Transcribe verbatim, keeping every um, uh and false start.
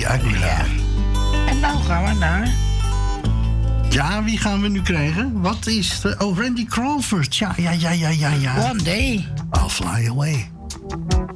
Aguilar. Ja. En nou gaan we naar... Ja, wie gaan we nu krijgen? Wat is de... Oh, Randy Crawford. Ja, ja, ja, ja, ja, ja. One Day. I'll Fly Away.